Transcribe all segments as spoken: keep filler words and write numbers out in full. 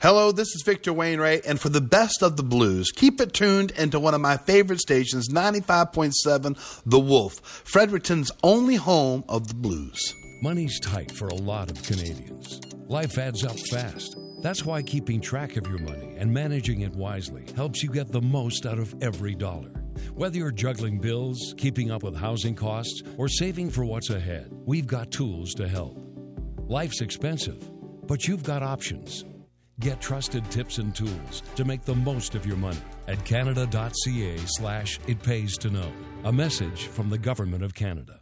Hello, this is Victor Wainwright, and for the best of the blues, keep it tuned into one of my favorite stations, ninety-five point seven The Wolf, Fredericton's only home of the blues. Money's tight for a lot of Canadians. Life adds up fast. That's why keeping track of your money and managing it wisely helps you get the most out of every dollar. Whether you're juggling bills, keeping up with housing costs, or saving for what's ahead, we've got tools to help. Life's expensive, but you've got options. Get trusted tips and tools to make the most of your money at canada.ca slash it pays to know. A message from the Government of Canada.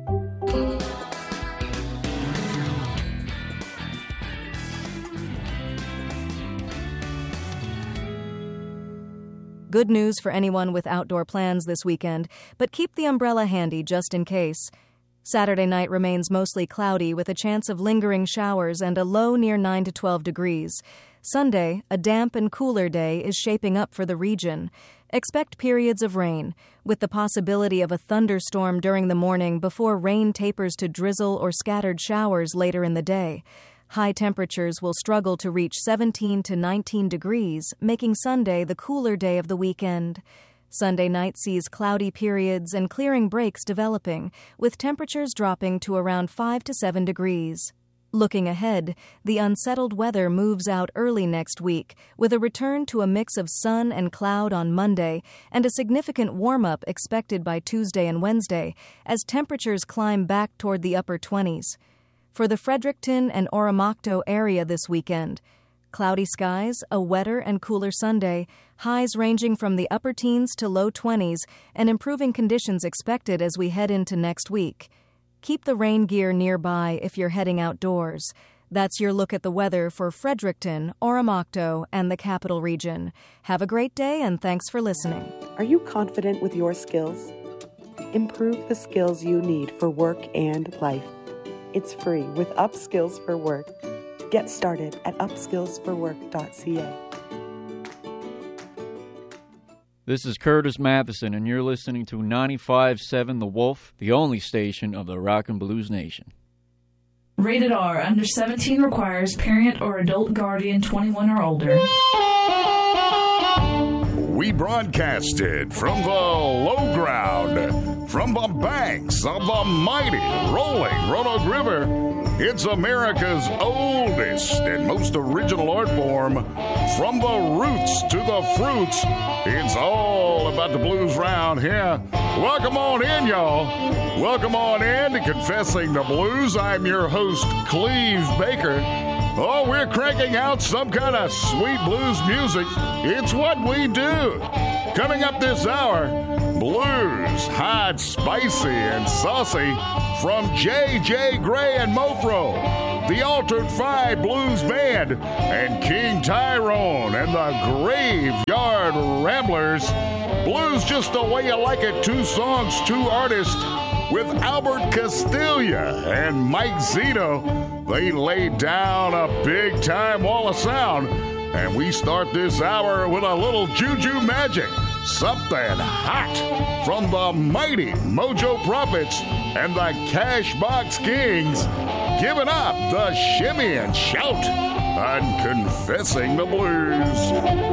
Good news for anyone with outdoor plans this weekend, but keep the umbrella handy just in case. Saturday night remains mostly cloudy with a chance of lingering showers and a low near nine to twelve degrees. Sunday, a damp and cooler day, is shaping up for the region. Expect periods of rain, with the possibility of a thunderstorm during the morning before rain tapers to drizzle or scattered showers later in the day. High temperatures will struggle to reach seventeen to nineteen degrees, making Sunday the cooler day of the weekend. Sunday night sees cloudy periods and clearing breaks developing, with temperatures dropping to around five to seven degrees. Looking ahead, the unsettled weather moves out early next week, with a return to a mix of sun and cloud on Monday and a significant warm-up expected by Tuesday and Wednesday as temperatures climb back toward the upper twenties. For the Fredericton and Oromocto area this weekend, cloudy skies, a wetter and cooler Sunday, highs ranging from the upper teens to low twenties, and improving conditions expected as we head into next week. Keep the rain gear nearby if you're heading outdoors. That's your look at the weather for Fredericton, Oromocto, and the Capital Region. Have a great day, and thanks for listening. Are you confident with your skills? Improve the skills you need for work and life. It's free with Upskills for Work. Get started at upskills for work dot c a. This is Curtis Matheson, and you're listening to ninety-five point seven The Wolf, the only station of the Rock and Blues Nation. Rated R. Under seventeen requires parent or adult guardian twenty-one or older. We broadcasted from the low ground, from the banks of the mighty rolling Roanoke River. It's America's oldest and most original art form. From the roots to the fruits, it's all about the blues round here. Welcome on in, y'all. Welcome on in to Confessing the Blues. I'm your host, Cleve Baker. Oh, we're cranking out some kind of sweet blues music. It's what we do. Coming up this hour, blues, hot, spicy, and saucy from J J Gray and Mofro, the Altered Five Blues Band, and King Tyrone and the Graveyard Ramblers. Blues Just the Way You Like It, two songs, two artists, with Albert Castilla and Mike Zito. They laid down a big-time wall of sound, and we start this hour with a little juju magic, something hot from the mighty Mojo Prophets and the Cashbox Kings, giving up the shimmy and shout on Confessing the Blues.